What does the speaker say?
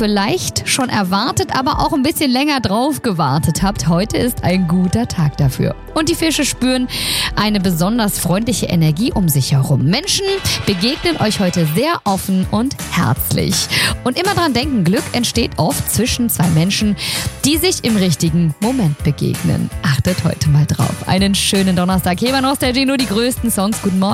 vielleicht schon erwartet, aber auch ein bisschen länger drauf gewartet habt. Heute ist ein guter Tag dafür. Und die Fische spüren eine besonders freundliche Energie um sich herum. Menschen begegnen euch heute sehr offen und herzlich. Und immer dran denken, Glück entsteht oft zwischen zwei Menschen, die sich im richtigen Moment begegnen. Achtet heute mal drauf. Einen schönen Donnerstag. Hier bei Nostalgie nur die größten Songs. Guten Morgen.